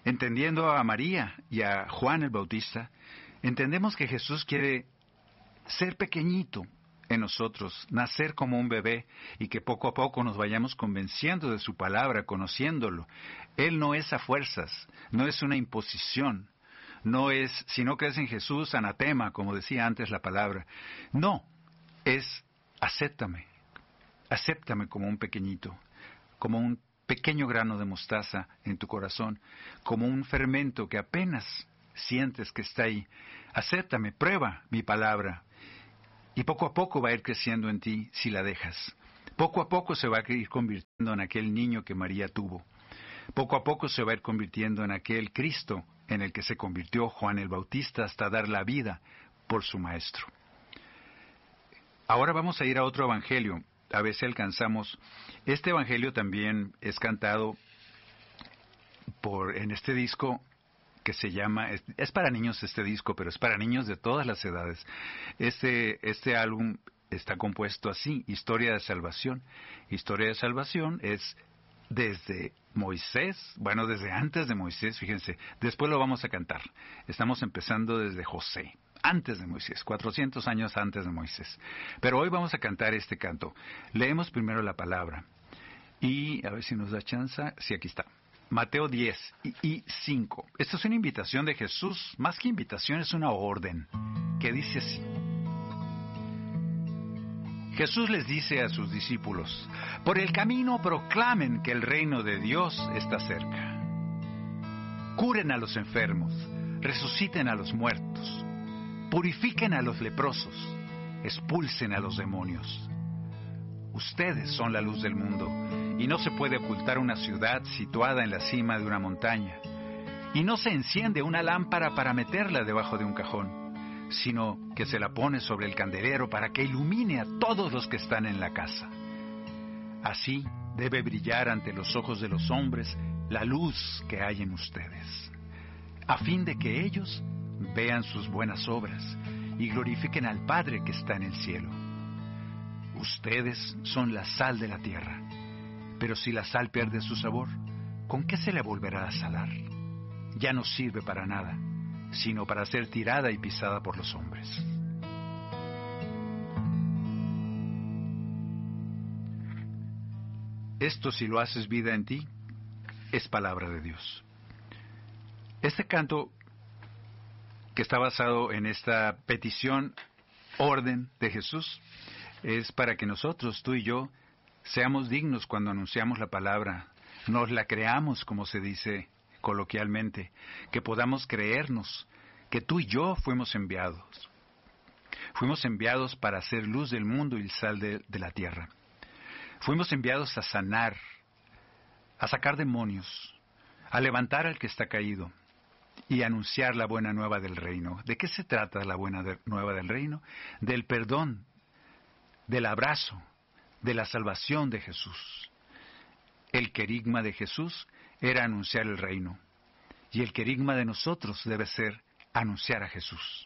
Entendiendo a María y a Juan el Bautista, entendemos que Jesús quiere ser pequeñito en nosotros, nacer como un bebé y que poco a poco nos vayamos convenciendo de su palabra, conociéndolo. Él no es a fuerzas, no es una imposición, no es, si no crees en Jesús, anatema, como decía antes la palabra. No, es acéptame como un pequeñito, como un pequeño grano de mostaza en tu corazón, como un fermento que apenas sientes que está ahí. Acéptame, prueba mi palabra. Y poco a poco va a ir creciendo en ti si la dejas. Poco a poco se va a ir convirtiendo en aquel niño que María tuvo. Poco a poco se va a ir convirtiendo en aquel Cristo en el que se convirtió Juan el Bautista hasta dar la vida por su maestro. Ahora vamos a ir a otro evangelio. A ver si alcanzamos. Este evangelio también es cantado en este disco que se llama, es para niños este disco, pero es para niños de todas las edades. Este álbum está compuesto así, Historia de Salvación. Historia de Salvación es desde Moisés, bueno, desde antes de Moisés, fíjense, después lo vamos a cantar. Estamos empezando desde José, antes de Moisés, 400 años antes de Moisés. Pero hoy vamos a cantar este canto. Leemos primero la palabra. Y a ver si nos da chance. Sí, aquí está. Mateo 10 y 5. Esta es una invitación de Jesús, más que invitación, es una orden, que dice así. Jesús les dice a sus discípulos, por el camino proclamen que el reino de Dios está cerca. Curen a los enfermos, resuciten a los muertos, purifiquen a los leprosos, expulsen a los demonios. Ustedes son la luz del mundo, y no se puede ocultar una ciudad situada en la cima de una montaña. Y no se enciende una lámpara para meterla debajo de un cajón, sino que se la pone sobre el candelero para que ilumine a todos los que están en la casa. Así debe brillar ante los ojos de los hombres la luz que hay en ustedes, a fin de que ellos vean sus buenas obras y glorifiquen al Padre que está en el cielo. Ustedes son la sal de la tierra, pero si la sal pierde su sabor, ¿con qué se le volverá a salar? Ya no sirve para nada, sino para ser tirada y pisada por los hombres. Esto, si lo haces vida en ti, es palabra de Dios. Este canto, que está basado en esta petición, orden de Jesús, es para que nosotros, tú y yo, seamos dignos cuando anunciamos la palabra, nos la creamos, como se dice coloquialmente, que podamos creernos que tú y yo fuimos enviados. Fuimos enviados para hacer luz del mundo y sal de la tierra. Fuimos enviados a sanar, a sacar demonios, a levantar al que está caído y anunciar la buena nueva del reino. ¿De qué se trata la buena nueva del reino? Del perdón, del abrazo, de la salvación de Jesús. El querigma de Jesús era anunciar el reino, y el querigma de nosotros debe ser anunciar a Jesús.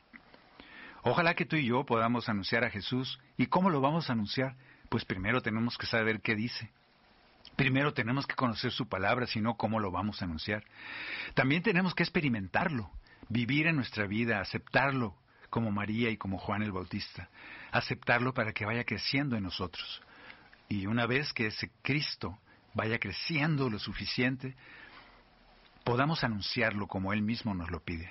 Ojalá que tú y yo podamos anunciar a Jesús. ¿Y cómo lo vamos a anunciar? Pues primero tenemos que saber qué dice. Primero tenemos que conocer su palabra, si no, ¿cómo lo vamos a anunciar? También tenemos que experimentarlo, vivir en nuestra vida, aceptarlo, como María y como Juan el Bautista, aceptarlo para que vaya creciendo en nosotros. Y una vez que ese Cristo vaya creciendo lo suficiente, podamos anunciarlo como Él mismo nos lo pide.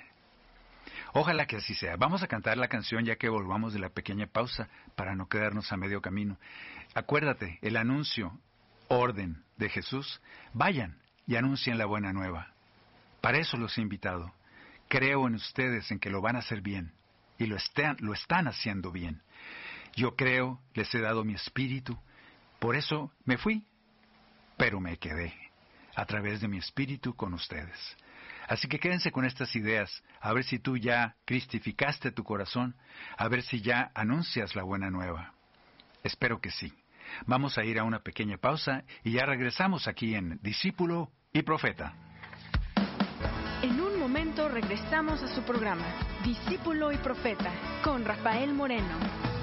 Ojalá que así sea. Vamos a cantar la canción ya que volvamos de la pequeña pausa para no quedarnos a medio camino. Acuérdate, el anuncio, orden de Jesús, vayan y anuncien la buena nueva. Para eso los he invitado. Creo en ustedes en que lo van a hacer bien. Y lo están haciendo bien. Yo creo, les he dado mi espíritu, por eso me fui, pero me quedé, a través de mi espíritu con ustedes. Así que quédense con estas ideas, a ver si tú ya cristificaste tu corazón, a ver si ya anuncias la buena nueva. Espero que sí. Vamos a ir a una pequeña pausa y ya regresamos aquí en Discípulo y Profeta. En un momento regresamos a su programa, Discípulo y Profeta, con Rafael Moreno.